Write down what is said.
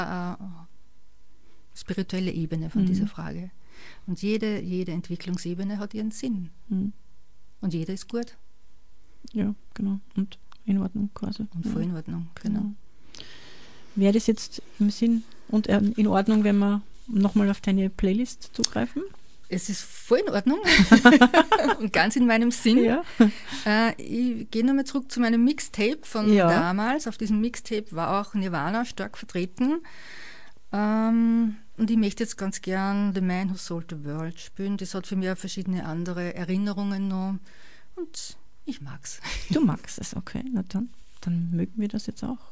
spirituelle Ebene von dieser Frage. Und jede Entwicklungsebene hat ihren Sinn. Und jeder ist gut. Ja, genau. Und in Ordnung quasi. Und voll in Ordnung, genau. Wäre das jetzt im Sinn und in Ordnung, wenn wir nochmal auf deine Playlist zugreifen? Es ist voll in Ordnung und ganz in meinem Sinn. Ja. Ich gehe nochmal zurück zu meinem Mixtape von damals. Auf diesem Mixtape war auch Nirvana stark vertreten. Und ich möchte jetzt ganz gern The Man Who Sold the World spielen. Das hat für mich auch verschiedene andere Erinnerungen noch. Und ich mag's. Du magst es, okay. Na dann mögen wir das jetzt auch.